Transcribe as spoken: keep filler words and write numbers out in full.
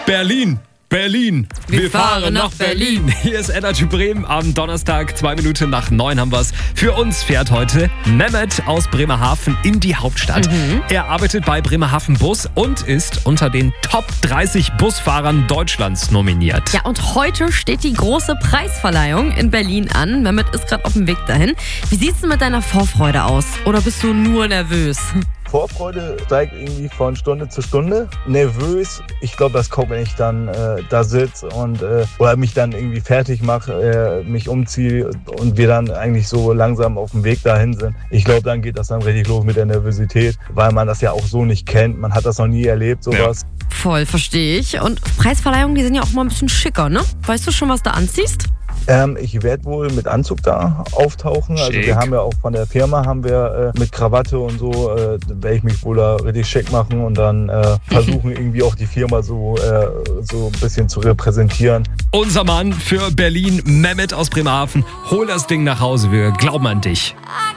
Berlin, Berlin, Wir wir, fahren fahren nach nach Berlin. Hier ist Energy Bremen am Donnerstag, zwei Minuten nach neun haben wir's. Für uns fährt heute Mehmet aus Bremerhaven in die Hauptstadt. Mhm. Er arbeitet bei Bremerhaven Bus und ist unter den Top dreißig Busfahrern Deutschlands nominiert. Ja, und heute steht die große Preisverleihung in Berlin an. Mehmet ist gerade auf dem Weg dahin. Wie sieht's denn mit deiner Vorfreude aus? Oder bist du nur nervös? Vorfreude steigt irgendwie von Stunde zu Stunde. Nervös, ich glaube, das kommt, wenn ich dann äh, da sitze und äh, oder mich dann irgendwie fertig mache, äh, mich umziehe und wir dann eigentlich so langsam auf dem Weg dahin sind. Ich glaube, dann geht das dann richtig los mit der Nervosität, weil man das ja auch so nicht kennt. Man hat das noch nie erlebt, sowas. Ja. Voll, verstehe ich. Und Preisverleihungen, die sind ja auch mal ein bisschen schicker, ne? Weißt du schon, was du anziehst? Ähm, ich werde wohl mit Anzug da auftauchen. Also Schick. wir haben ja auch von der Firma haben wir äh, mit Krawatte und so, äh, werde ich mich wohl da richtig schick machen und dann äh, versuchen irgendwie auch die Firma so, äh, so ein bisschen zu repräsentieren. Unser Mann für Berlin, Mehmet aus Bremerhaven. Hol das Ding nach Hause, wir glauben an dich. I